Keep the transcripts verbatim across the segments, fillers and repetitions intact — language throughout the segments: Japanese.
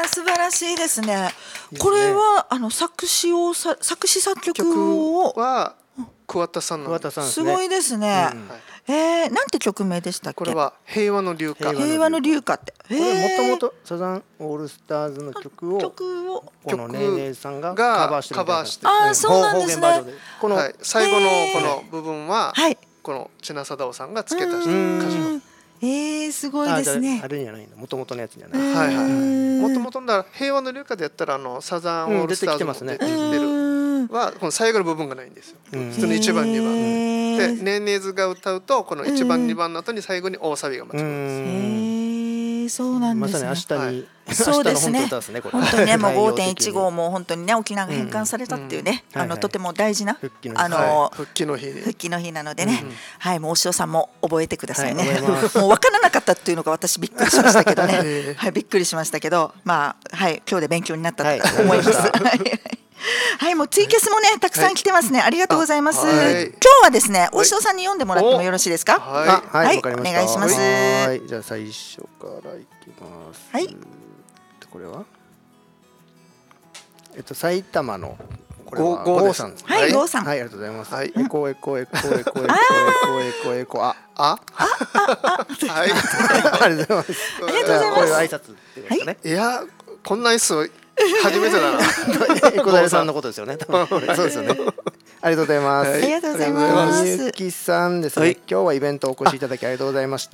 ー、素晴らしいですね。これはあの作詞をさ作詞作曲を曲は桑田さんなんです。 すごいですね。えー、なんて曲名でしたっけ？ これは平和の流歌。 平和の流歌って。 これもともとサザンオールスターズの曲を曲をこのねーねーさんがカバーしてるみたいな。 ああ、そうなんですね。 この最後のこの部分はこの千奈貞夫さんがつけた歌詞。 えー、すごいですね。 あれじゃないの、もともとのやつじゃない。 はいはい。もともとなら平和の流歌でやったらあのサザンオールスターズも出てきてるはこの最後の部分がないんですよ。普通にいちばんにばんでねーねーずが歌うとこのいちばんにばんの後に最後に大サビが待ちます。 へえ、そうなんですね。 まさに明日にそうですね。本当にね、もう ごてんいちご も本当にね沖縄が返還されたっていうね、あのとても大事なあの復帰の日復帰の日なのでね、はい、もうお塩さんも覚えてくださいね。もう分からなかったっていうのが私びっくりしましたけどね。はい、びっくりしましたけど、まあはい今日で勉強になったと思います。はい、もうツイキャスもねたくさん来てますね。ありがとうございます。今日はですね、大塩さんに読んでもらってもよろしいですか？ はい、わかりました。 お願いします。 はい、じゃあ最初からいきます。 はい。 これはえっと埼玉のこれはゴーさん。 はい、ゴーさん。 はい、ありがとうございます。エコエコエコエコエコエコエコエコあああはい。 ありがとうございます。 ありがとうございます。 こういう挨拶っていうかね。 いやこんな挨拶初めてだな。 エコダルさんのことですよね。そうですよね。ありがとうございます。 ありがとうございます。 みゆきさんですね。今日はイベントお越しいただきありがとうございました。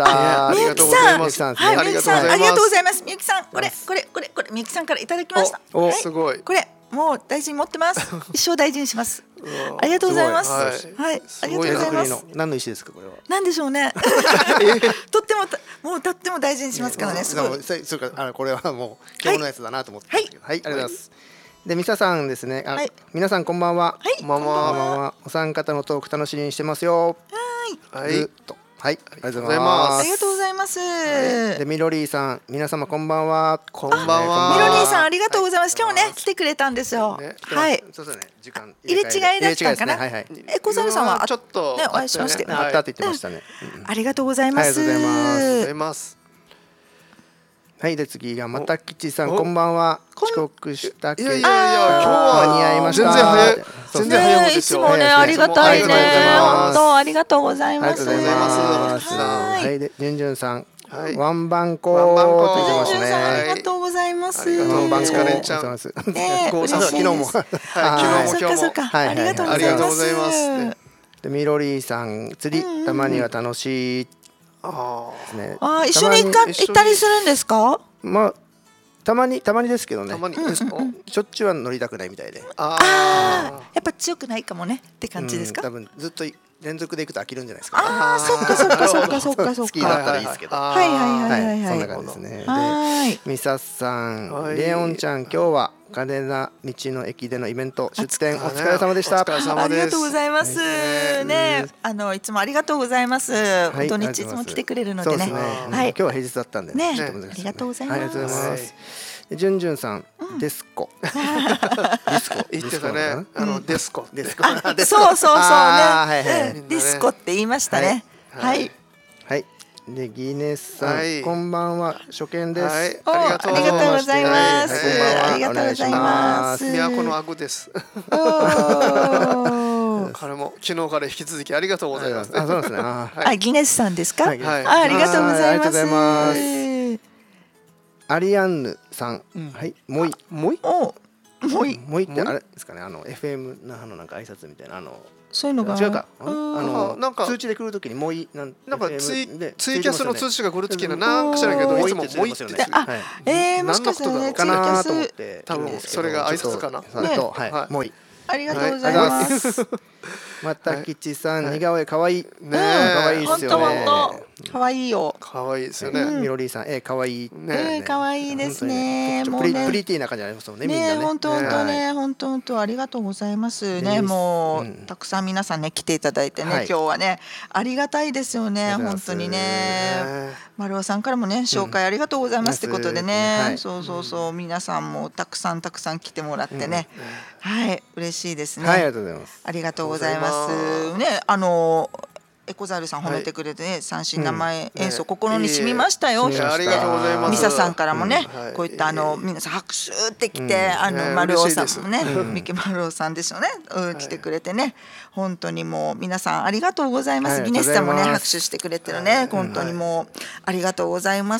みゆきさん、 みゆきさん、 はい、みゆきさん、ありがとうございます。みゆきさん、これ、これ、これ、これ、みゆきさんからいただきました。 お、すごい。 これ、もう大事に持ってます。一生大事にします。ありがとうございます。はい、ありがとうございます。 何の石ですか、これは。 なんでしょうね。とっても、もうとっても大事にしますからね。 そうか、あの、これはもう今日のやつだなと思って。はい、ありがとうございます。で、ミサさんですね。あ、皆さんこんばんは。 はい、 こんばんは。 お三方のトーク楽しみにしてますよ。 はい。はい。 はい、ありがとうございます。 ありがとうございます。 で、ミロリーさん、皆様こんばんは。 こんばんは。 ミロリーさん、ありがとうございます。今日ね、来てくれたんですよ。はい。 そうですね。時間入れ違いだったかな。 はいはい。 え、小猿さんはちょっとね、お会いしまして。 あったって言ってましたね。 ありがとうございます。 ありがとうございます。 はい、で次がまたきちさん、こんばんは。遅刻したけど、 いやいやいや、今日は間に合いました。 全然早い、全然早いいつもね、ありがたいね。本当ありがとうございます。 ありがとうございます。 はい、でじゅんじゅんさん、 はい、 ワンバンコーと言ってましたね。 ありがとうございます。 ありがとうございます。カレンちゃん。 ね、 昨日も、 はい、昨日も今日も、ありがとうございます。 でミロリーさん、釣りたまには楽しい。 ああ、一緒に行ったりするんですか？ まあ。たまにたまにですけどね。 たまにしょっちゅうは乗りたくないみたいで。 ああ、やっぱ強くないかもねって感じですか？ 多分ずっと連続で行くと飽きるんじゃないですか。 ああ、そっかそっかそっかそっかそっか。 好きだったらいいですけど。 はいはいはいはいそんな感じですね。で、ミサさん、レオンちゃん、今日は嘉手納道の駅でのイベント出店お疲れ様でした。 ありがとうございます。ね、あのいつもありがとうございます。土日いつも来てくれるのでね。 はい。今日は平日だったんでね。ありがとうございます。 ありがとうございます。じゅんじゅんさん、デスコ。デスコ。言ってたね。あのデスコ。 デスコ。そうそうそうね。ディスコって言いましたね。はい。 はい。で、ギネスさん、こんばんは、初見です。 ありがとうございます。ありがとうございます。 都のアグです。彼も昨日から引き続きありがとうございます。 あ、そうですね。あ、 ギネスさんですか？ はい。 ありがとうございます。 アリアンヌさん、はい、もい、 もい、 お、もい、 もいってあれですかね、あの エフエム 那覇のなんか挨拶みたいなあの。 そういうのが違うか。あのなんか通知で来るときにもいなんなんかツイツイキャスの通知が来るときのなんか知らんけどいつももいってあ、え、もしかしたらね、 かなと思って多分それが挨拶かな。 はい、もい。 ありがとうございます。 またきちさん、似顔絵可愛い。 ね、 可愛いですよね。 可愛いよ。 可愛いですよね。 ミロリーさん、え、可愛い。 ね、可愛いですね。 もうね、プリティな感じありますもんね。みんなね。 本当本当ね、本当本当ありがとうございますね。もうたくさん皆さんね来ていただいてね、今日はねありがたいですよね。本当にね。丸尾さんからもね紹介ありがとうございますってことでね。そうそうそう、皆さんもたくさんたくさん来てもらってね。はい、嬉しいですね。 はい、ありがとうございます。 ありがとうございます。ね、あのエコザールさん褒めてくれてね、三振生演奏心に染みましたよ。 ありがとうございます。 ミサさんからもね、こういったあの皆さん拍手ってきて、あの丸尾さんもね、三木丸尾さんですよね、来てくれてね、本当にもう皆さんありがとうございます。ギネスさんもね拍手してくれてるね、本当にもうありがとうございます。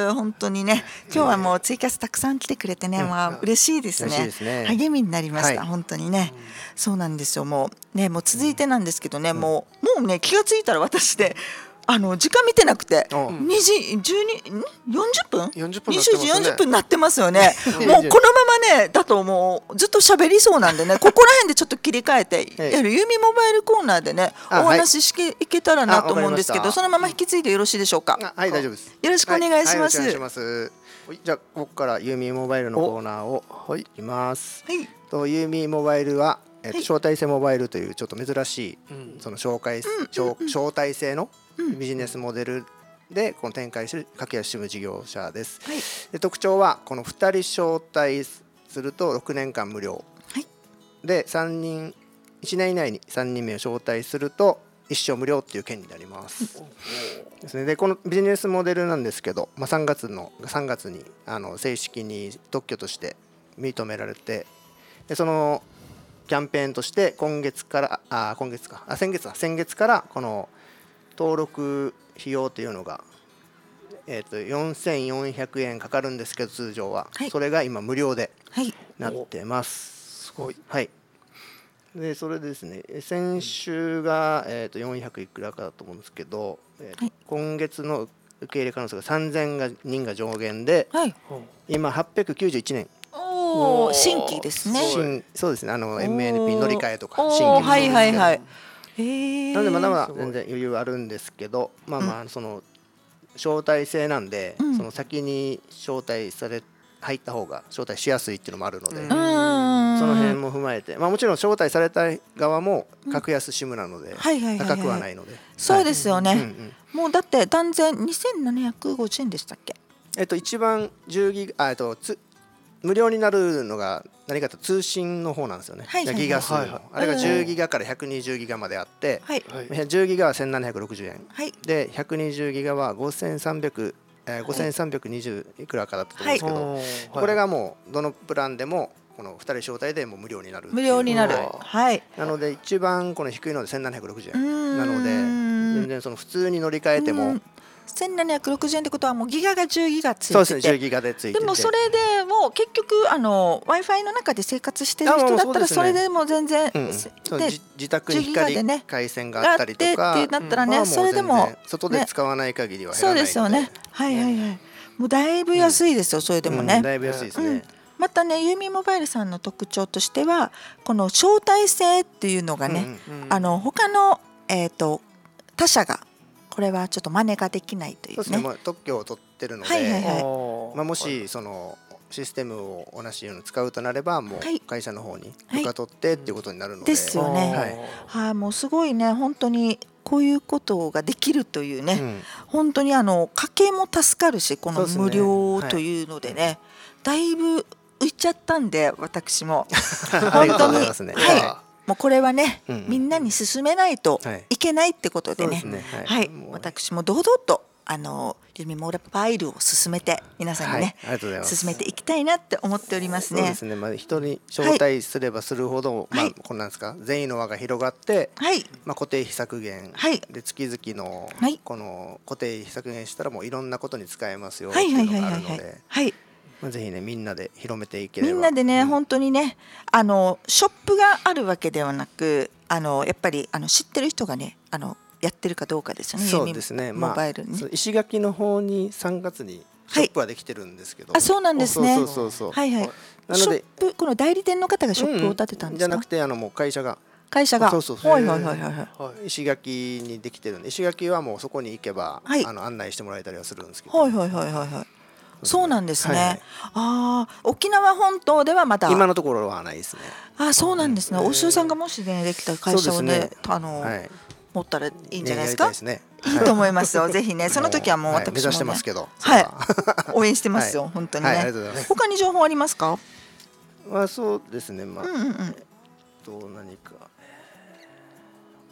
本当にね、今日はもうツイキャスたくさん来てくれてね、まあ嬉しいですね。励みになりました、本当にね。そうなんですよ。もうね、もう続いてなんですけどね、もうもうね気がついたら私であの時間見てなくてにじじゅうによんじゅっぷんよんじゅっぷんにじゅうじよんじゅっぷんなってますよね。もうこのままねだともうずっと喋りそうなんでね、ここら辺でちょっと切り替えて、いわゆるユーミモバイルコーナーでねお話ししていけたらなと思うんですけど、そのまま引き継いでよろしいでしょうか。 はい、大丈夫です。 よろしくお願いします。 じゃあここからユーミモバイルのコーナーをいきます。 はい。 とユーミモバイルはえっと招待制モバイルというちょっと珍しいその紹介招待制のビジネスモデルでこの展開する駆け足シム事業者です。で特徴はこのふたり招待するとろくねんかん無料で、さんにんいちねん以内にさんにんめを招待すると一生無料っていう件になりますですね。でこのビジネスモデルなんですけど、まあ、さんがつのさんがつにあの正式に特許として認められて、でそのキャンペーンとして今月からあ今月かあ先月か先月からこの登録費用というのが、えー、とよんせんよんひゃくえんかかるんですけど通常は、はい、それが今無料でなってます。 すごい。 はい。でそれですね、先週が、えー、とよんひゃくいくらかだと思うんですけど、えーはい、今月の受け入れ可能数がさんぜんにんが上限で、はい、今はっぴゃくきゅうじゅういちねん。 お新規ですね。 新そうですね、あの エムエヌピー 乗り換えとか新規はいはいはい。 なのでまだまだ全然余裕あるんですけど、まあまあその招待制なんで、その先に招待され入った方が招待しやすいっていうのもあるので、その辺も踏まえて、まあもちろん招待された側も格安シムなので高くはないので、 そうですよね。もうだって断然にせんななひゃくごじゅうえんでしたっけ？ えっと一番じゅうギガあえっとつ無料になるのが何かと通信の方なんですよね。ギガ数のあれがじゅうギガからひゃくにじゅうギガまであって、じゅうギガはせんななひゃくろくじゅうえんでひゃくにじゅうギガはごせんさんびゃくごせんさんびゃくにじゅういくらかだったと思うんですけど、これがもうどのプランでもこのふたり招待でもう無料になる。 無料になる。はい。 なので一番この低いのでせんななひゃくろくじゅうえんなので、全然その普通に乗り換えてもせんななひゃくろくじゅうえんってことはもうギガがじゅうギガついてて、 そうですね、じゅうギガでついてて、 でもそれでも結局あの Wi-Fi の中で生活してる人だったらそれでも全然、 うんうん、で自宅に光回線があったりとかってなったらね、それでも外で使わない限りは減らないので、 そうですよね。はいはいはい。もうだいぶ安いですよ、それでもね。 だいぶ安いですね。 またねユーミモバイルさんの特徴としてはこの招待制っていうのがね、あの他のえっと他社がこれはちょっと真似ができないというね。 そうですね、まあ、特許を取ってるので、はいはいはい、まあ、もしそのシステムを同じように使うとなればもう会社の方に許可取ってっていうことになるので、 ですよね。はい、はあ、もうすごいね本当にこういうことができるというね、うん、本当にあの家計も助かるしこの無料というのでね、はい、だいぶ浮いちゃったんで私も本当に、ね、はい。もうこれはね、うんうん、みんなに勧めないといけないってことでね、はい、私も堂々とあのユーミモバイルを進めて皆さんにね、はい、進めていきたいなって思っておりますね。 そうですね、まあ、人に招待すればするほど、はい、まあ、こんなんですか、善意の輪が広がって、はい、まあ、固定費削減、はい、で月々のこの固定費削減したらもういろんなことに使えますよっていうのがあるので、まあ、ぜひねみんなで広めていければ、 みんなでね、うん、本当にねあのショップがあるわけではなく、あのやっぱりあの知ってる人がねあのやってるかどうかですよね。 そうですね、 モバイルに、 まあ、石垣の方にさんがつにショップはできてるんですけど、 はい、あそうなんですね。 そうそうそう、 はいはい。なのでショップこの代理店の方がショップを建てたんですか？ うん、じゃなくてあのもう会社が会社がそうそうそう、 はいはいはいはい、 石垣にできてるんで、石垣はもうそこに行けば、はい、あの案内してもらえたりはするんですけど、 はいはいはいはいはい。そうなんですね。はいはい、ああ、沖縄本島ではまだ今のところはないですね。 あ、そうなんですね。おしゅうさんがもしねできた会社をね、ねあの、はい、持ったらいいんじゃないですか。 ね、 いいと思いますよ。ぜひね、その時はもう私も、ね、 目指してますけど、 はい、応援してますよ、はい、本当にね、 はい、ありがとうございます。 他に情報ありますか？ まあそうですね。まあ、 うんうんうん、 と何か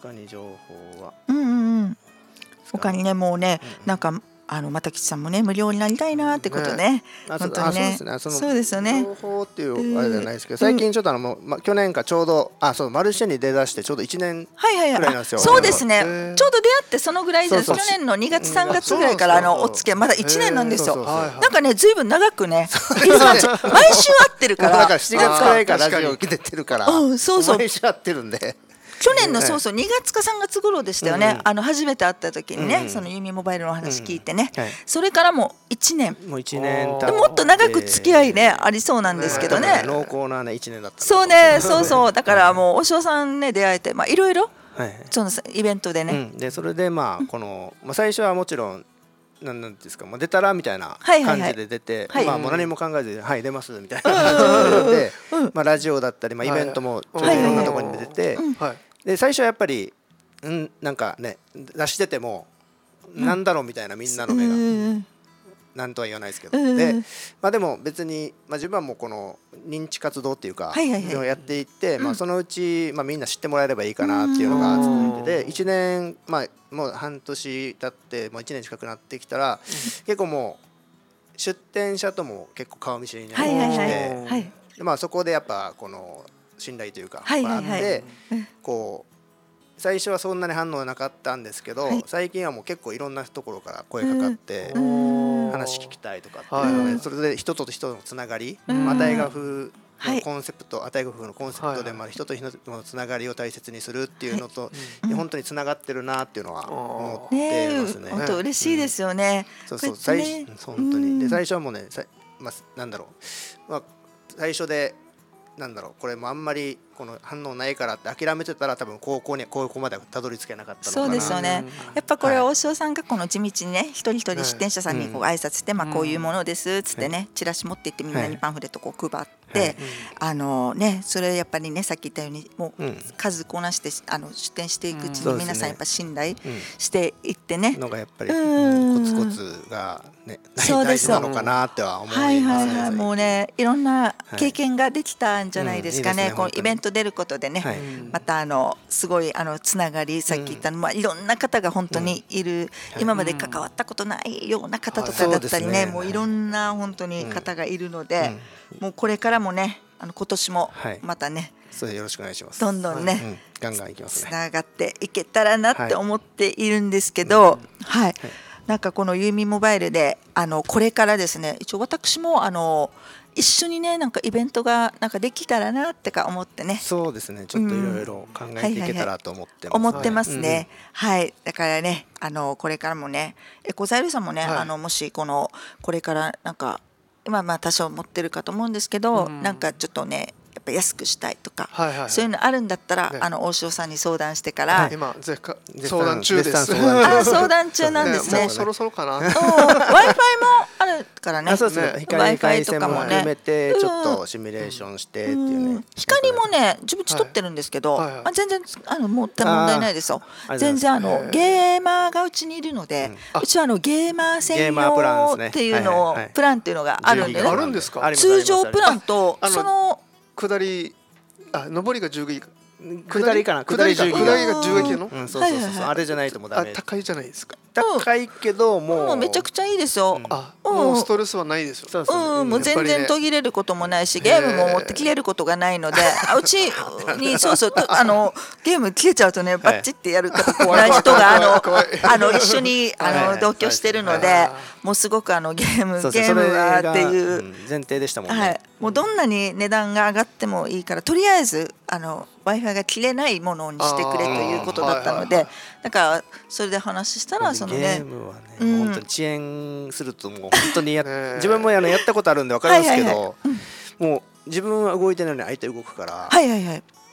他に情報は、 うんうんうん他にねもうね、うんうん、なんかあの又吉さんもね無料になりたいなってことね、 ね本当にね、そうですよね。 情報っていうあれじゃないですけど、最近ちょっとあのもう、ま、去年かちょうどあそうマルシェに出だしてちょうどいちねんくらいなんですよ。 そうですね。ちょうど出会ってそのぐらいです。去年のにがつさんがつぐらいからあのお付き合いまだいちねんなんですよ。なんかねずいぶん長くね、毎週会ってるから。 だからしちがつくらいからラジオ来てってるから、 うんそうそう毎週会ってるんで。 去年のそうそうにがつかさんがつ頃でしたよね、うん、あの初めて会った時にね、うん、そのユーミーモバイルの話聞いてね、うんはい、それからもいちねんもういちねん経ってもっと長く付き合いねありそうなんですけどね、 濃厚なねいちねんだったそうねそうそうだからもうおしおさんね出会えてまあいろいろそのイベントでね、 うん、でそれでまあこの、まあ、最初はもちろんなんなんですかもう出たらみたいな感じで出て、はいはいはい、まあもう何も考えずにはい出ますみたいな感じで、まあラジオだったりまあイベントもちょっといろんなところに出て、で最初はやっぱりんなんかね出しててもなんだろうみたいなみんなの目がなんとは言わないですけど、でまあでも別にまあ自分はもうこの認知活動っていうかやっていってまあそのうちまあみんな知ってもらえればいいかなっていうのが続いてていちねんまあもう半年経ってもういちねん近くなってきたら結構もう出店者とも結構顔見知りになってきてまあそこでやっぱこの信頼というかあってこう最初はそんなに反応はなかったんですけど、はい、最近はもう結構いろんなところから声かかって話聞きたいとかっていうのでそれで人と人のつながりアタイガフのコンセプトアタイガフのコンセプトでもある人と人のつながりを大切にするっていうのと本当につながってるなっていうのは思ってますね。 本当嬉しいですよね。 そうそう最初本当にで最初はもうねまあなんだろうまあ最初でなんだろうこれもあんまりこの反応ないからって諦めてたら多分高校に高校までたどり着けなかったのかな。 そうですよね。やっぱこれは大塩さんがこの地道にね一人一人出店者さんにこう挨拶してまあこういうものですつってねチラシ持って行ってみんなにパンフレットこう配ってあのねそれやっぱりねさっき言ったようにもう数こなしてあの出店していくうちに皆さんやっぱ信頼していってねのがやっぱりコツコツがね大事なのかなっては思いますね。はいはいはいもうねいろんな経験ができたんじゃないですかね。こうイベント出ることでね、はい、またあのすごいあのつながりさっき言った、うんまあ、いろんな方が本当にいる、うん、今まで関わったことないような方とかだったりね、はい、もういろんな本当に方がいるので、うん、もうこれからもねあの今年もまたね、はい、 それよろしくお願いします。 どんどんね、はいうん、 ガンガンいきますね。 つながっていけたらなって思っているんですけど、はい、はいはい、なんかこのユーミーモバイルであのこれからですね一応私もあの一緒にねなんかイベントがなんかできたらなってか思ってね。 そうですねちょっといろいろ考えていけたらと思ってます。 思ってますね。はい、はい、だからねあのこれからもねエコザイルさんもね、はい、あのもしこのこれからなんか今まあ多少持ってるかと思うんですけど、うん、なんかちょっとねやっぱ安くしたいとか、はいはいはい、そういうのあるんだったら、ね、あの大塩さんに相談してから、はい、 今絶賛相談中です。 あ相談中なんですね。 もうそろそろかな。 Wi-Fi もあるからね。 そうですね。光回線も含めてちょっとシミュレーションしてっていうね。 光もね自分ち撮ってるんですけど、はいはいはい、あ全然あのもう問題ないですよ。全然あのゲーマーがうちにいるので、うん、うちはあのゲーマー専用っていうのをプランっていうのがあるんでね。 あるんですか。 通常プランとその下りあ上りがじゅうギガ下りかな下りがじゅうギガの、 うん、そうそうそうそうあれじゃないともうダメ。 高いじゃないですか。 高いけどもう、 もうめちゃくちゃいいですよ。 あもうストレスはないですよ。 そうそううんもう全然途切れることもないしゲームも持って切れることがないのであうちにそうそうあのゲーム切れちゃうとねバッチってやる方な人があのあの一緒にあの同居してるのでもうすごくあのゲームゲームはっていう前提でしたもんね。 はいもうどんなに値段が上がってもいいからとりあえずあの Wi-Fi が切れないものにしてくれということだったのでだからそれで話したらそのねゲームはね、うん、本当に遅延するともう本当にや自分もやったことあるんで分かりますけどもう自分は動いてないのに相手動くから、 はいはいはい、